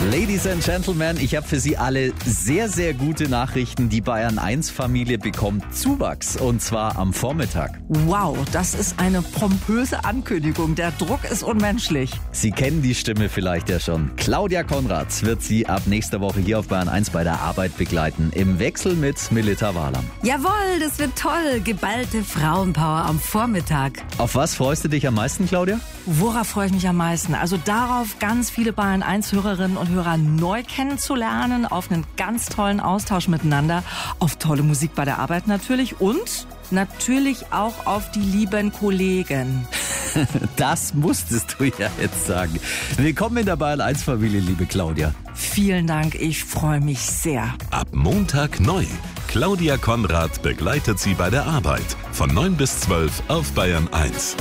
Ladies and Gentlemen, ich habe für Sie alle sehr, sehr gute Nachrichten. Die Bayern 1 Familie bekommt Zuwachs und zwar am Vormittag. Wow, das ist eine pompöse Ankündigung. Der Druck ist unmenschlich. Sie kennen die Stimme vielleicht ja schon. Claudia Konrad wird Sie ab nächster Woche hier auf Bayern 1 bei der Arbeit begleiten. Im Wechsel mit Melita Wahlam. Jawohl, das wird toll. Geballte Frauenpower am Vormittag. Auf was freust du dich am meisten, Claudia? Worauf freue ich mich am meisten? Also darauf, ganz viele Bayern 1 Hörerinnen und Hörer neu kennenzulernen, auf einen ganz tollen Austausch miteinander, auf tolle Musik bei der Arbeit natürlich und natürlich auch auf die lieben Kollegen. Das musstest du ja jetzt sagen. Willkommen in der Bayern 1 Familie, liebe Claudia. Vielen Dank, ich freue mich sehr. Ab Montag neu. Claudia Konrad begleitet Sie bei der Arbeit. Von 9 bis 12 auf Bayern 1.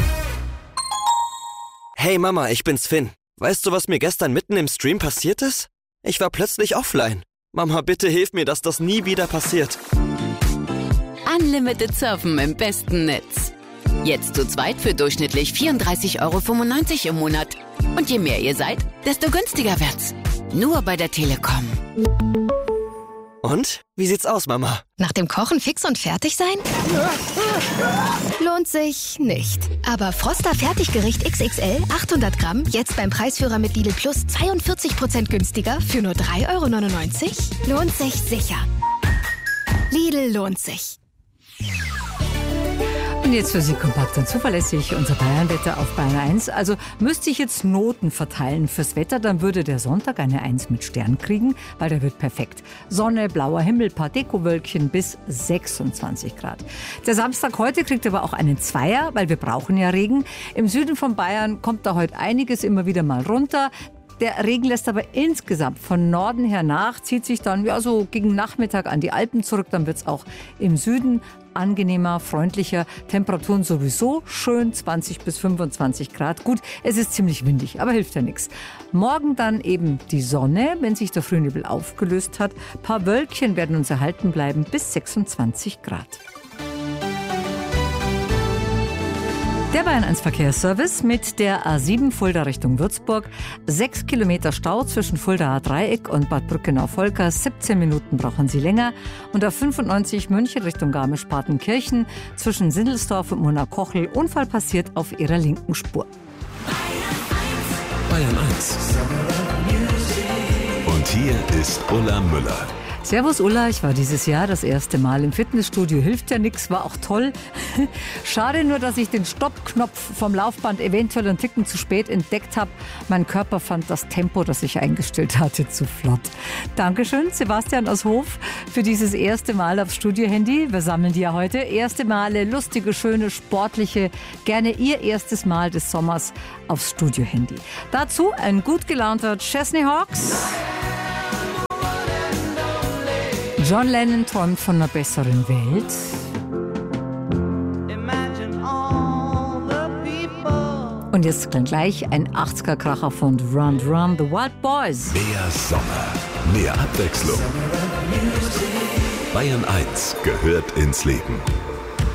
Hey Mama, ich bin's Finn. Weißt du, was mir gestern mitten im Stream passiert ist? Ich war plötzlich offline. Mama, bitte hilf mir, dass das nie wieder passiert. Unlimited Surfen im besten Netz. Jetzt zu zweit für durchschnittlich 34,95 € im Monat. Und je mehr ihr seid, desto günstiger wird's. Nur bei der Telekom. Und? Wie sieht's aus, Mama? Nach dem Kochen fix und fertig sein? Lohnt sich nicht. Aber Froster Fertiggericht XXL 800 Gramm jetzt beim Preisführer mit Lidl Plus 42% günstiger für nur 3,99 €? Lohnt sich sicher. Lidl lohnt sich. Und jetzt für Sie kompakt und zuverlässig unser Bayernwetter auf Bayern 1. Also müsste ich jetzt Noten verteilen fürs Wetter, dann würde der Sonntag eine 1 mit Stern kriegen, weil der wird perfekt. Sonne, blauer Himmel, paar Dekowölkchen bis 26 Grad. Der Samstag heute kriegt aber auch einen Zweier, weil wir brauchen ja Regen. Im Süden von Bayern kommt da heute einiges immer wieder mal runter. Der Regen lässt aber insgesamt von Norden her nach, zieht sich dann so gegen Nachmittag an die Alpen zurück. Dann wird es auch im Süden angenehmer, freundlicher. Temperaturen sowieso schön 20 bis 25 Grad. Gut, es ist ziemlich windig, aber hilft ja nichts. Morgen dann eben die Sonne, wenn sich der Frühnebel aufgelöst hat. Ein paar Wölkchen werden uns erhalten bleiben bis 26 Grad. Der Bayern 1 Verkehrsservice mit der A7 Fulda Richtung Würzburg. 6 Kilometer Stau zwischen Fuldaer Dreieck und Bad Brückenau-Volker. 17 Minuten brauchen Sie länger. Und A95 München Richtung Garmisch-Partenkirchen zwischen Sindelsdorf und Murnau-Kochel. Unfall passiert auf Ihrer linken Spur. Bayern 1. Und hier ist Ulla Müller. Servus Ulla, ich war dieses Jahr das erste Mal im Fitnessstudio. Hilft ja nichts, war auch toll. Schade nur, dass ich den Stoppknopf vom Laufband eventuell einen Ticken zu spät entdeckt habe. Mein Körper fand das Tempo, das ich eingestellt hatte, zu flott. Dankeschön, Sebastian aus Hof, für dieses erste Mal aufs Studio-Handy. Wir sammeln die ja heute. Erste Male, lustige, schöne, sportliche, gerne Ihr erstes Mal des Sommers aufs Studio-Handy. Dazu ein gut gelaunter Chesney Hawkes. John Lennon träumt von einer besseren Welt. Und jetzt gleich ein 80er-Kracher von Run Run, The Wild Boys. Mehr Sommer, mehr Abwechslung. Bayern 1 gehört ins Leben.